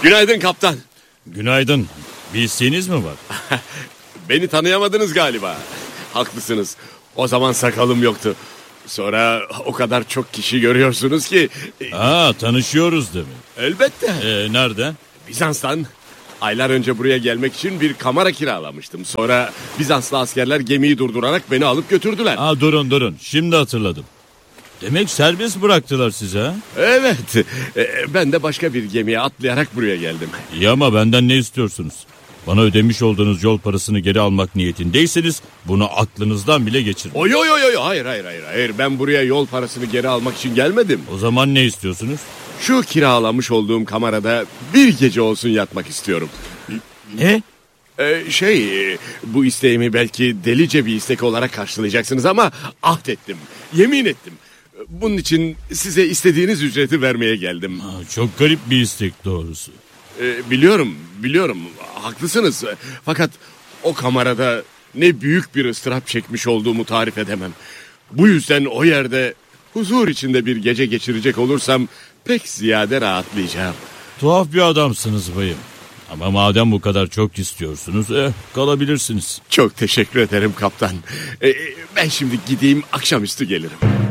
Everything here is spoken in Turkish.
Günaydın kaptan. Günaydın. Bir isteğiniz mi var? Beni tanıyamadınız galiba. Haklısınız. O zaman sakalım yoktu. Sonra o kadar çok kişi görüyorsunuz ki. Tanışıyoruz demek. Elbette. Nereden? Bizans'tan. Aylar önce buraya gelmek için bir kamera kiralamıştım. Sonra Bizanslı askerler gemiyi durdurarak beni alıp götürdüler. Durun. Şimdi hatırladım. Demek serbest bıraktılar size ha? Evet. Ben de başka bir gemiye atlayarak buraya geldim. İyi ama benden ne istiyorsunuz? Bana ödemiş olduğunuz yol parasını geri almak niyetindeyseniz bunu aklınızdan bile geçirin. Hayır. Ben buraya yol parasını geri almak için gelmedim. O zaman ne istiyorsunuz? Şu kiralamış olduğum kamerada bir gece olsun yatmak istiyorum. Ne? Bu isteğimi belki delice bir istek olarak karşılayacaksınız ama ahdettim, yemin ettim. Bunun için size istediğiniz ücreti vermeye geldim. Çok garip bir istek doğrusu. Biliyorum, haklısınız. Fakat o kamerada ne büyük bir ıstırap çekmiş olduğumu tarif edemem. Bu yüzden o yerde huzur içinde bir gece geçirecek olursam pek ziyade rahatlayacağım. Tuhaf bir adamsınız bayım. Ama madem bu kadar çok istiyorsunuz, kalabilirsiniz. Çok teşekkür ederim kaptan. Ben şimdi gideyim, akşamüstü gelirim.